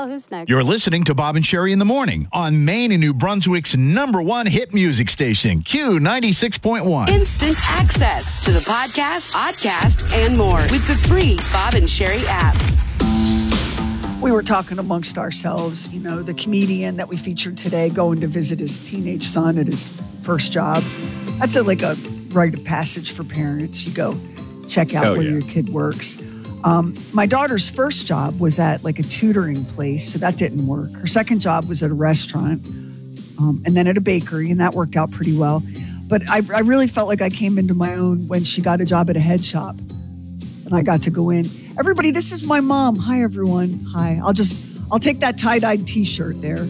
Well, who's next? You're listening to Bob and Sherry in the Morning on Maine and New Brunswick's #1 hit music station, Q96.1. Instant access to the podcast, podcast, and more with the free Bob and Sherry app. We were talking amongst ourselves, you know, the comedian that we featured today going to visit his teenage son at his first job. That's like a rite of passage for parents. You go check out where your kid works. My daughter's first job was at like a tutoring place, so that didn't work. Her second job was at a restaurant, and then at a bakery, and that worked out pretty well. But I really felt like I came into my own when she got a job at a head shop, and I got to go in. Everybody, this is my mom. Hi, everyone. Hi. I'll take that tie-dyed T-shirt there.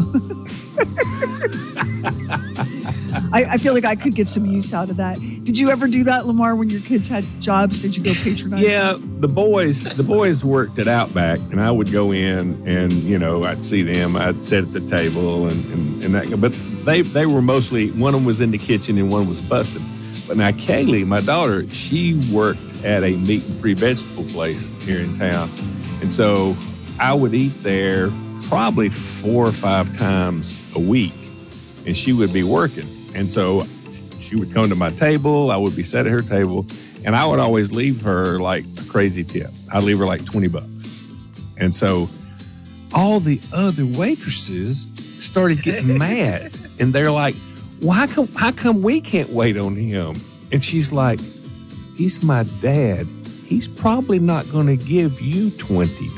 I feel like I could get some use out of that. Did you ever do that, Lamar, when your kids had jobs? Did you go patronize them? The boys worked at Outback, and I would go in and, you know, I'd see them. I'd sit at the table and that. But they were mostly, one of them was in the kitchen and one was busting. But now Kaylee, my daughter, she worked at a meat and 3 vegetable place here in town. And so I would eat there probably 4 or 5 times a week, and she would be working. And so she would come to my table, I would be sat at her table, and I would always leave her like a crazy tip. I'd leave her like $20. And so all the other waitresses started getting mad, and they're like, well, how come we can't wait on him? And she's like, he's my dad. He's probably not going to give you $20.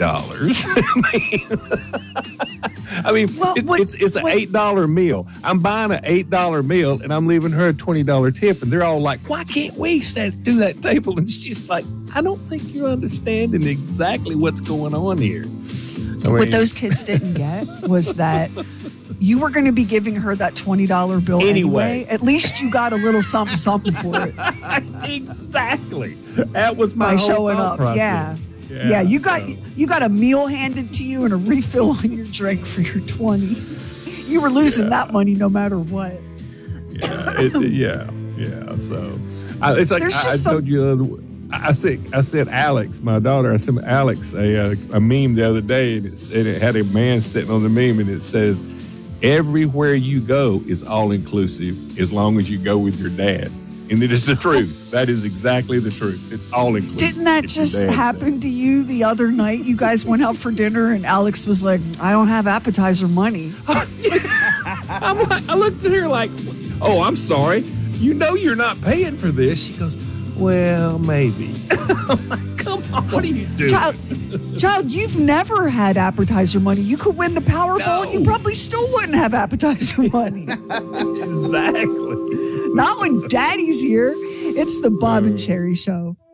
I mean, it's an $8 meal. I'm buying an $8 meal, and I'm leaving her a $20 tip, and they're all like, why can't we do that table? And she's like, I don't think you're understanding exactly what's going on here. What those kids didn't get was that you were going to be giving her that $20 bill anyway. At least you got a little something for it. Exactly. That was my by whole showing up. process. Yeah. You got a meal handed to you and a refill on your drink for your 20. You were losing that money no matter what. So it's like I told you. I said Alex, my daughter. I sent Alex a meme the other day, and it had a man sitting on the meme, and it says, "Everywhere you go is all inclusive as long as you go with your dad." And it is the truth. That is exactly the truth. It's all inclusive. Didn't that just happen to you the other night? You guys went out for dinner, and Alex was like, "I don't have appetizer money." I looked at her like, "Oh, I'm sorry. You know you're not paying for this." She goes, well, maybe. I'm like, come on, what are you doing? Child, you've never had appetizer money. You could win the Powerball, and you probably still wouldn't have appetizer money. Exactly. Not when Daddy's here. It's the Bob and Sherry Show.